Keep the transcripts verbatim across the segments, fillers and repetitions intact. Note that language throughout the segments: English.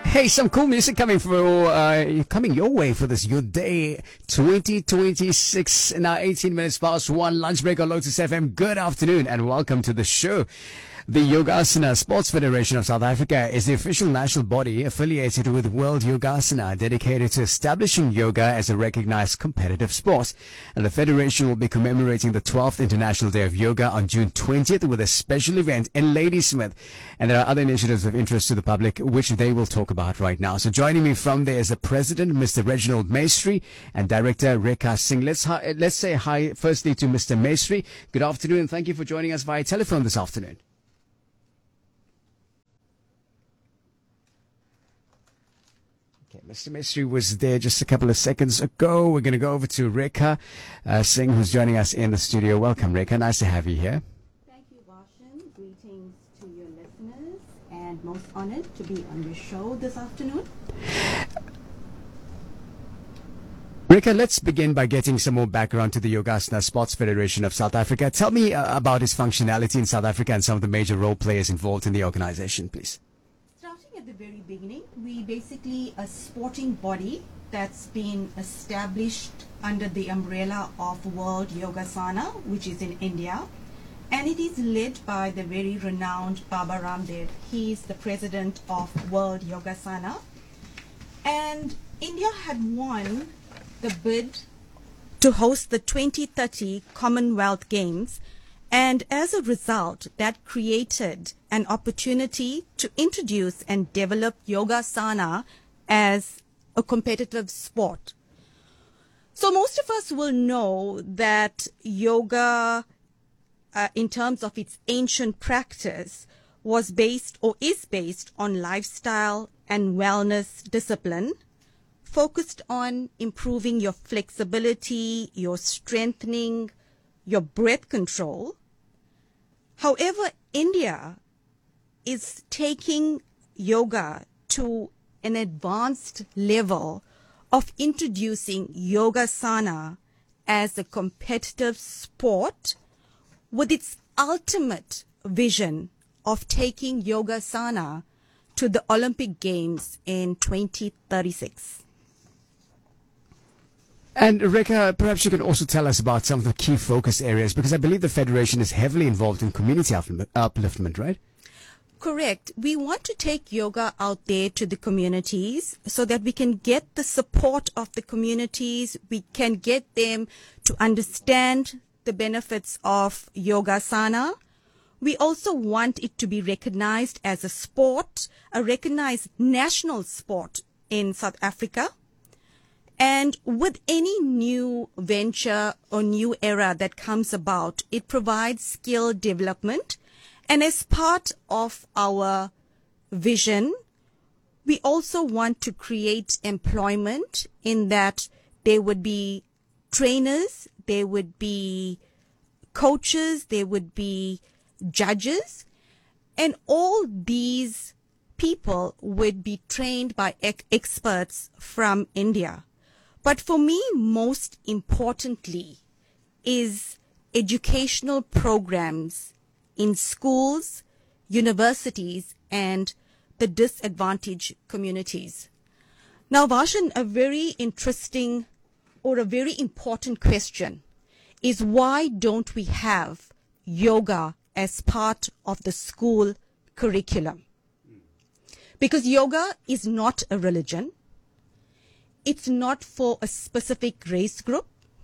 Hey, some cool music coming for uh, coming your way for this Your Day twenty twenty-six. Now eighteen minutes past one. Lunch break on Lotus F M. Good afternoon and welcome to the show. The Yogasana Sports Federation of South Africa is the official national body affiliated with World Yogasana, dedicated to establishing yoga as a recognized competitive sport. And the federation will be commemorating the twelfth International Day of Yoga on June twentieth with a special event in Ladysmith. And there are other initiatives of interest to the public, which they will talk about right now. So joining me from there is the president, Mister Reginald Maestri, and director Rekha Singh. Let's, hi, let's say hi firstly to Mister Maestri. Good afternoon and thank you for joining us via telephone this afternoon. Okay, Mister Maestri was there just a couple of seconds ago. We're going to go over to Rekha uh, Singh, who's joining us in the studio. Welcome, Rekha. Nice to have you here. Thank you, Varshan. Greetings to your listeners, and most honored to be on your show this afternoon. Rekha, let's begin by getting some more background to the Yogasana Sports Federation of South Africa. Tell me uh, about its functionality in South Africa and some of the major role players involved in the organization, please. At the very beginning, we basically a sporting body that's been established under the umbrella of World Yogasana, which is in India, and it is led by the very renowned Baba Ramdev. He is the president of World Yogasana, and India had won the bid to host the twenty thirty Commonwealth Games. And as a result, that created an opportunity to introduce and develop Yogasana as a competitive sport. So most of us will know that yoga, uh, in terms of its ancient practice, was based or is based on lifestyle and wellness discipline, focused on improving your flexibility, your strengthening, your breath control. However, India is taking yoga to an advanced level of introducing Yogasana as a competitive sport with its ultimate vision of taking Yogasana to the Olympic Games in twenty thirty-six. And Rekha, perhaps you can also tell us about some of the key focus areas, because I believe the Federation is heavily involved in community upliftment, right? Correct. We want to take yoga out there to the communities so that we can get the support of the communities. We can get them to understand the benefits of Yogasana. We also want it to be recognized as a sport, a recognized national sport in South Africa. And with any new venture or new era that comes about, it provides skill development. And as part of our vision, we also want to create employment in that there would be trainers, there would be coaches, there would be judges, and all these people would be trained by ex- experts from India. But for me, most importantly, is educational programs in schools, universities, and the disadvantaged communities. Now, Varshan, a very interesting or a very important question is, why don't we have yoga as part of the school curriculum? Because yoga is not a religion. It's not for a specific race group.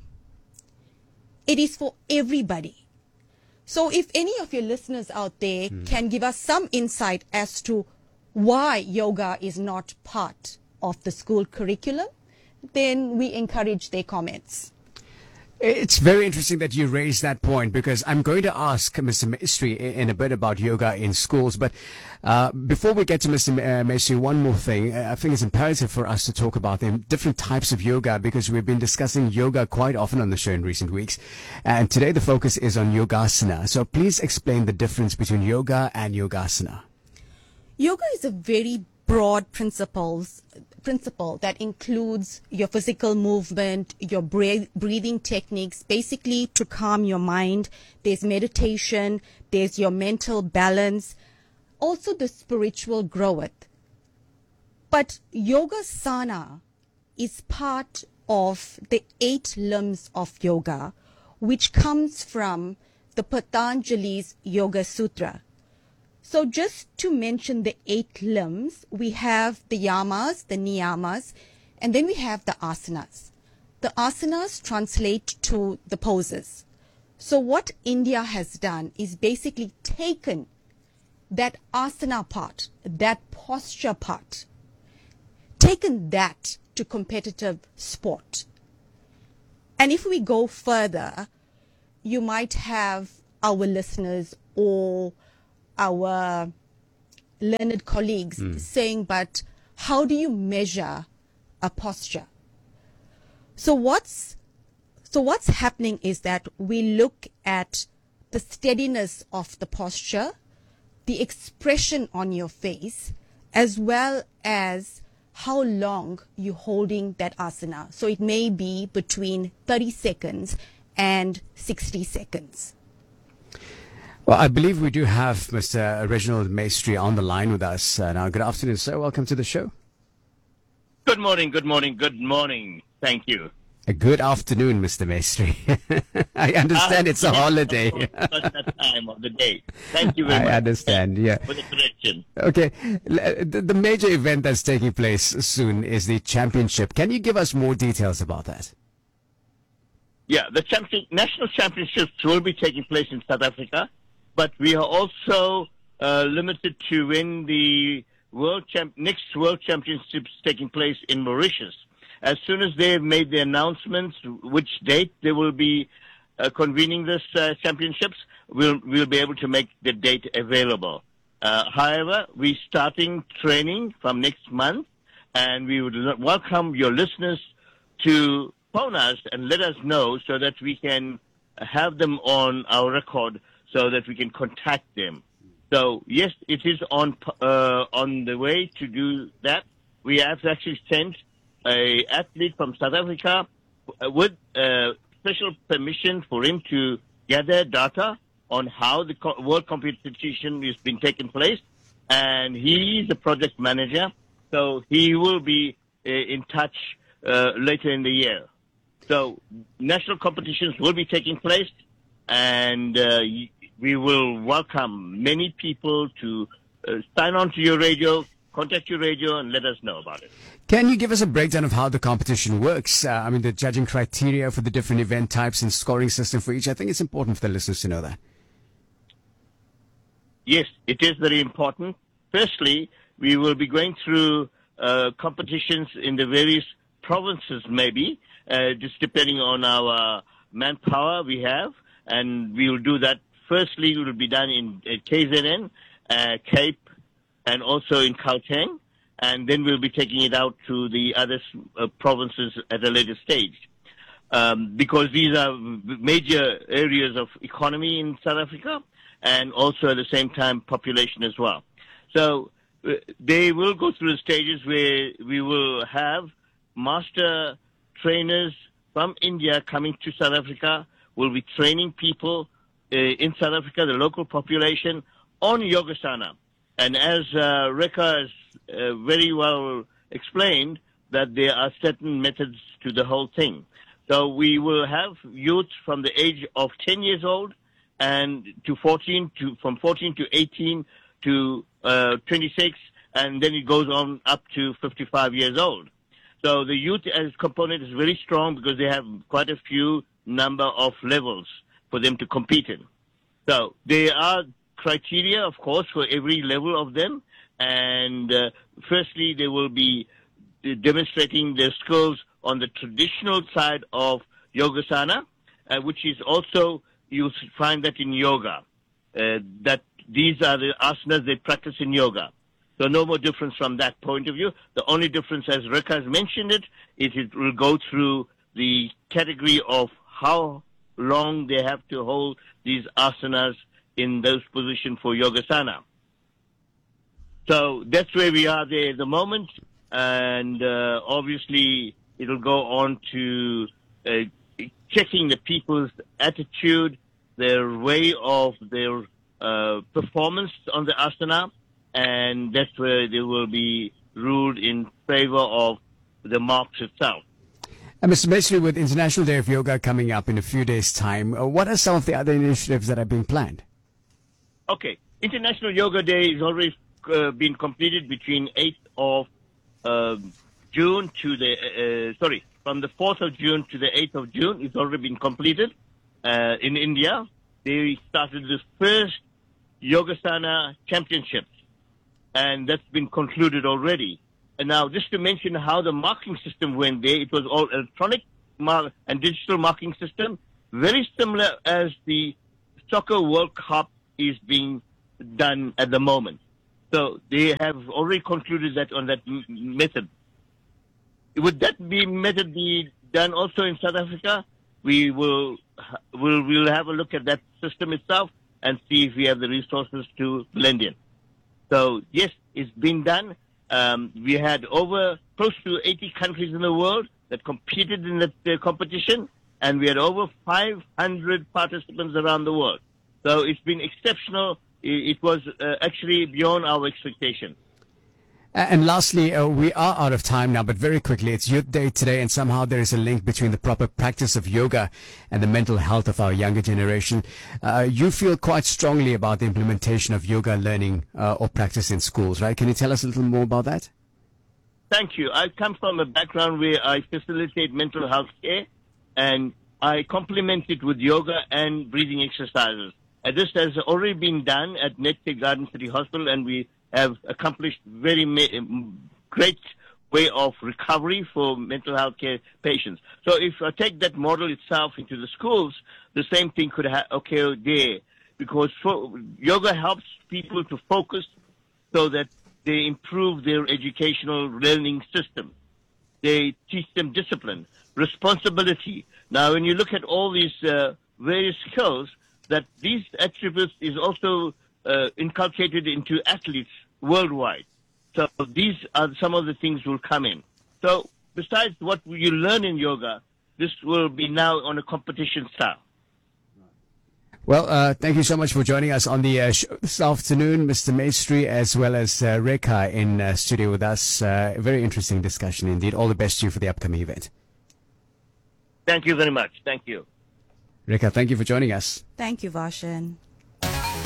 It is for everybody. So if any of your listeners out there mm. can give us some insight as to why yoga is not part of the school curriculum, then we encourage their comments. It's very interesting that you raised that point, because I'm going to ask Mister Maestri in a bit about yoga in schools. But uh, before we get to Mister Maestri, one more thing. I think it's imperative for us to talk about the different types of yoga, because we've been discussing yoga quite often on the show in recent weeks. And today the focus is on Yogasana. So please explain the difference between yoga and Yogasana. Yoga is a very broad principles principle that includes your physical movement, your breathing techniques, basically to calm your mind. There's meditation, there's your mental balance, also the spiritual growth. But Yogasana is part of the eight limbs of yoga, which comes from the Patanjali's Yoga Sutra. So just to mention the eight limbs, we have the yamas, the niyamas, and then we have the asanas. The asanas translate to the poses. So what India has done is basically taken that asana part, that posture part, taken that to competitive sport. And if we go further, you might have our listeners or our learned colleagues mm. saying, but how do you measure a posture? So what's so what's happening is that we look at the steadiness of the posture, the expression on your face, as well as how long you're holding that asana. So it may be between thirty seconds and sixty seconds. Well, I believe we do have Mister Reginald Maestri on the line with us. Uh, now, good afternoon, sir. Welcome to the show. Good morning, good morning, good morning. Thank you. A good afternoon, Mister Maestri. I understand uh, it's a holiday. That time of the day. Thank you very I much. I understand, yeah. For the correction. Okay. The, the major event that's taking place soon is the championship. Can you give us more details about that? Yeah, the champion, national championships will be taking place in South Africa, but we are also uh, limited to when the world champ, next World Championships taking place in Mauritius. As soon as they've made the announcements, which date they will be uh, convening this uh, championships, we'll we'll be able to make the date available. Uh, however, we're starting training from next month, and we would welcome your listeners to phone us and let us know so that we can have them on our record so that we can contact them. So yes, it is on uh, on the way to do that. We have actually sent a athlete from South Africa with uh, special permission for him to gather data on how the co- world competition is being taken place, and he is the project manager, so he will be uh, in touch uh, later in the year. So national competitions will be taking place, and uh, we will welcome many people to uh, sign on to your radio, contact your radio, and let us know about it. Can you give us a breakdown of how the competition works? Uh, I mean, the judging criteria for the different event types and scoring system for each. I think it's important for the listeners to know that. Yes, it is very important. Firstly, we will be going through uh, competitions in the various provinces, maybe, uh, just depending on our manpower we have. And we will do that. Firstly, it will be done in uh, K Z N, uh, Cape, and also in Gauteng. And then we'll be taking it out to the other uh, provinces at a later stage. Um, because these are major areas of economy in South Africa, and also at the same time population as well. So uh, they will go through the stages where we will have master trainers from India coming to South Africa. We'll be training people uh, in South Africa, the local population, on Yogasana. And as uh, Rekha has uh, very well explained, that there are certain methods to the whole thing. So we will have youth from the age of ten years old and to fourteen, to from fourteen to eighteen to uh, twenty-six, and then it goes on up to fifty-five years old. So the youth as component is very strong because they have quite a few number of levels for them to compete in. So there are criteria, of course, for every level of them. And uh, firstly, they will be demonstrating their skills on the traditional side of Yogasana, uh, which is also, you'll find that in yoga, uh, that these are the asanas they practice in yoga. So no more difference from that point of view. The only difference, as Rekha has mentioned it, is it will go through the category of how long they have to hold these asanas in those positions for Yogasana. So that's where we are there at the moment. And uh, obviously, it'll go on to uh, checking the people's attitude, their way of their uh, performance on the asana. And that's where they will be ruled in favor of the marks itself. And Mister Maestri, with International Day of Yoga coming up in a few days' time, uh, what are some of the other initiatives that are being planned? Okay, International Yoga Day is already uh, been completed between eighth of um, June to the, uh, sorry, from the fourth of June to the eighth of June. It's already been completed uh, in India. They started the first Yogasana Championships, and that's been concluded already. And now, just to mention how the marking system went there, it was all electronic mar- and digital marking system, very similar as the Soccer World Cup is being done at the moment. So they have already concluded that on that m- method. Would that be method be done also in South Africa? We will will will have a look at that system itself and see if we have the resources to blend in. So yes, it's been done. Um, we had over close to eighty countries in the world that competed in the, the competition, and we had over five hundred participants around the world. So it's been exceptional. It, it was uh, actually beyond our expectation. And lastly, uh, we are out of time now, but very quickly, it's Youth Day today, and somehow there is a link between the proper practice of yoga and the mental health of our younger generation. Uh, you feel quite strongly about the implementation of yoga learning uh, or practice in schools, right? Can you tell us a little more about that? Thank you. I come from a background where I facilitate mental health care, and I complement it with yoga and breathing exercises. And this has already been done at Netcare Garden City Hospital, and we have accomplished very ma- great way of recovery for mental health care patients. So if I take that model itself into the schools, the same thing could ha- occur there, because fo- yoga helps people to focus so that they improve their educational learning system. They teach them discipline, responsibility. Now, when you look at all these uh, various skills, that these attributes is also uh, inculcated into athletes worldwide. So these are some of the things will come in. So besides what you learn in yoga, this will be now on a competition style. Well, uh, thank you so much for joining us on the uh, show this afternoon, Mister Maestri, as well as uh, Rekha in uh, studio with us. Uh, very interesting discussion indeed. All the best to you for the upcoming event. Thank you very much. Thank you. Rekha, thank you for joining us. Thank you, Varshan.